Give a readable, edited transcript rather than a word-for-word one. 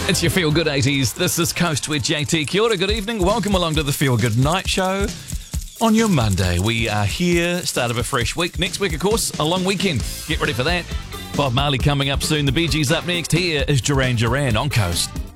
It's your Feel Good 80s. This is Coast with JT. Kia ora, good evening. Welcome along to the Feel Good Night Show. On your Monday, we are here, start of a fresh week. Next week, of course, a long weekend. Get ready for that. Bob Marley coming up soon. The Bee Gees up next. Here is Duran Duran on Coast.